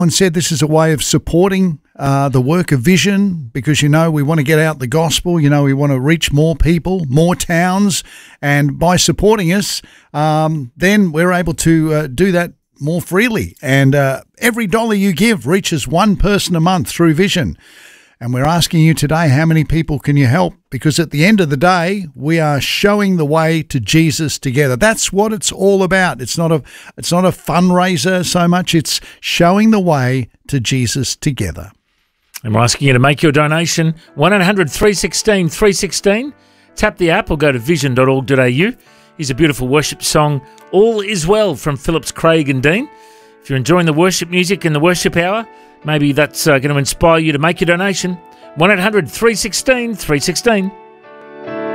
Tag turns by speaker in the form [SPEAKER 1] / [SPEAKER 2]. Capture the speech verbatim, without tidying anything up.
[SPEAKER 1] And said this is a way of supporting uh, the work of Vision, because, you know, we want to get out the gospel. You know, we want to reach more people, more towns. And by supporting us, um, then we're able to uh, do that more freely. And uh, every dollar you give reaches one person a month through Vision. And we're asking you today, how many people can you help? Because at the end of the day, we are showing the way to Jesus together. That's what it's all about. It's not a it's not a fundraiser so much. It's showing the way to Jesus together.
[SPEAKER 2] And we're asking you to make your donation. one eight hundred three one six three one six. Tap the app or go to vision dot org dot a u. Here's a beautiful worship song, All Is Well, from Phillips, Craig and Dean. If you're enjoying the worship music in the worship hour, maybe that's uh, going to inspire you to make your donation. one eight hundred three one six three one six.